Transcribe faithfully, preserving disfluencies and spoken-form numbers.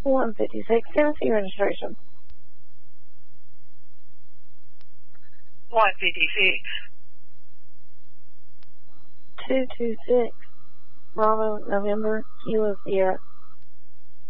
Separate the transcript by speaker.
Speaker 1: one fifty-six Tennessee registration.
Speaker 2: one fifty-six.
Speaker 1: two two six Bravo November Kilo Sierra.